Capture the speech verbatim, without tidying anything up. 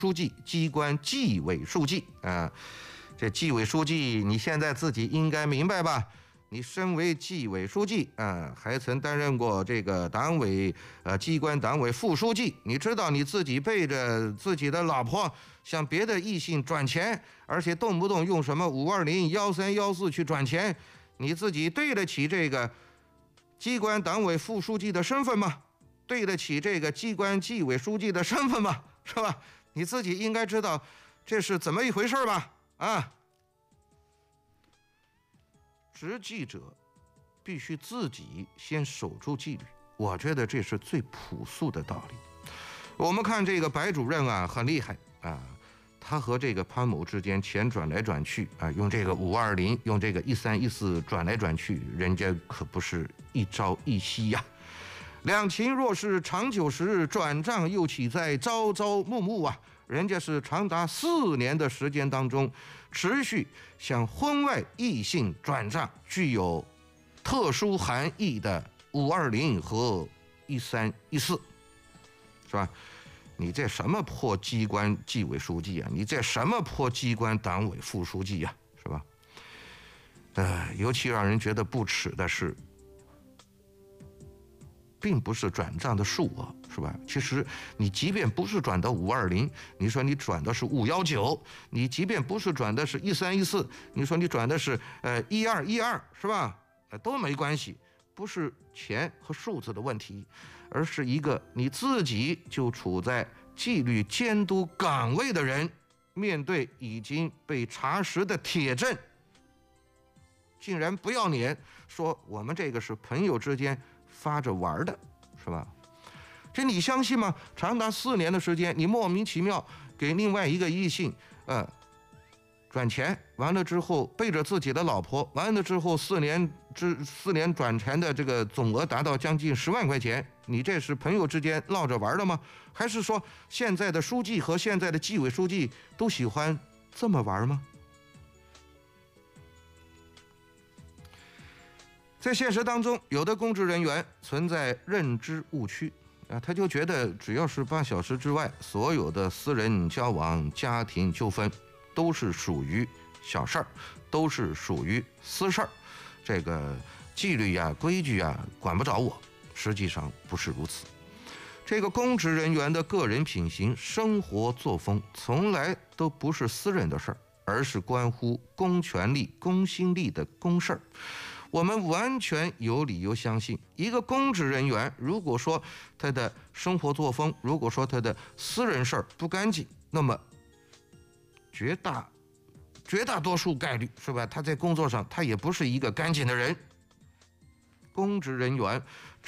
书记、机关纪委书记啊。这纪委书记，你现在自己应该明白吧？你身为纪委书记啊，还曾担任过这个党委呃机关党委副书记。你知道你自己背着自己的老婆向别的异性转钱，而且动不动用什么五二零、幺三幺四去转钱，你自己对得起这个机关党委副书记的身份吗？对得起这个机关纪委书记的身份吗？是吧？你自己应该知道这是怎么一回事吧？啊！执纪者必须自己先守住纪律，我觉得这是最朴素的道理。我们看这个白主任啊，很厉害啊，他和这个潘某之间钱转来转去啊，用这个五二零，用这个一三一四转来转去，人家可不是一朝一夕呀、啊。两情若是长久时，转账又岂在朝朝暮暮啊！人家是长达四年的时间当中，持续向婚外异性转账，具有特殊含义的五二零和一三一四，是吧？你这什么破机关纪委书记啊？你这什么破机关党委副书记啊？是吧？呃，尤其让人觉得不耻的是，并不是转账的数额，是吧？其实你即便不是转的五二零，你说你转的是五幺九，你即便不是转的是一三一四，你说你转的是呃一二一二，是吧？呃都没关系，不是钱和数字的问题，而是一个你自己就处在纪律监督岗位的人，面对已经被查实的铁证，竟然不要脸说我们这个是朋友之间发着玩的，是吧？这你相信吗？长达四年的时间，你莫名其妙给另外一个异性呃转钱，完了之后背着自己的老婆，完了之后四年之四年转钱的这个总额达到将近十万块钱，你这是朋友之间闹着玩的吗？还是说现在的书记和现在的纪委书记都喜欢这么玩吗？在现实当中，有的公职人员存在认知误区啊，他就觉得只要是八小时之外，所有的私人交往、家庭纠纷都是属于小事儿，都是属于私事儿，这个纪律呀、规矩呀管不着我。实际上不是如此。这个公职人员的个人品行、生活作风，从来都不是私人的事儿，而是关乎公权力、公信力的公事儿。我们完全有理由相信，一个公职人员，如果说他的生活作风，如果说他的私人事儿不干净，那么绝大绝大多数概率，是吧？他在工作上他也不是一个干净的人。公职人员